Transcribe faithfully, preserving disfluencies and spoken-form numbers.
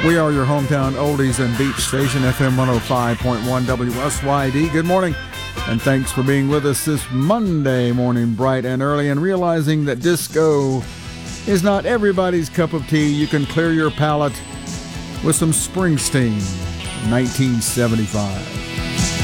We are your hometown oldies and beach station, F M one oh five point one W S Y D. Good morning, and thanks for being with us this Monday morning, bright and early, and realizing that disco is not everybody's cup of tea. You can clear your palate with some Springsteen, nineteen seventy-five.